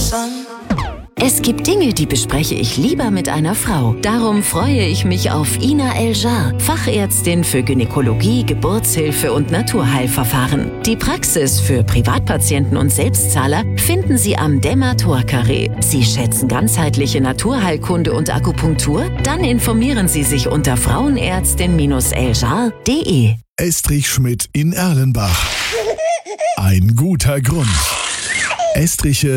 Es gibt Dinge, die bespreche ich lieber mit einer Frau. Darum freue ich mich auf Ina El-Jar, Fachärztin für Gynäkologie, Geburtshilfe und Naturheilverfahren. Die Praxis für Privatpatienten und Selbstzahler finden Sie am Dämmer-Tor-Carré. Sie schätzen ganzheitliche Naturheilkunde und Akupunktur? Dann informieren Sie sich unter frauenärztin-eljar.de. Estrich Schmidt in Erlenbach. Ein guter Grund. Estriche